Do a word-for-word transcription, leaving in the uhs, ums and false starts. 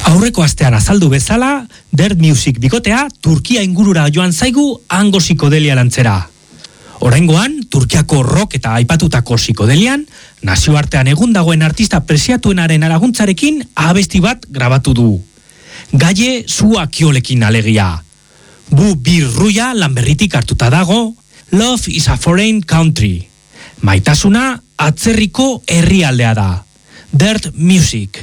Aurreko astean azaldu bezala, Dirt Music bikotea Turkia ingurura joan zaigu hango psikodelia lantzera. Oraingoan, Turkiako rock eta aipatutako psikodelian, nazioartean egun dagoen artista preziatuenaren laguntzarekin abesti bat grabatu du. Gaie Sua Kiolekin alegia. Bu birruia lanberritik hartuta dago, Love is a Foreign Country. Maitasuna atzerriko herrialdea da. Dirt Music.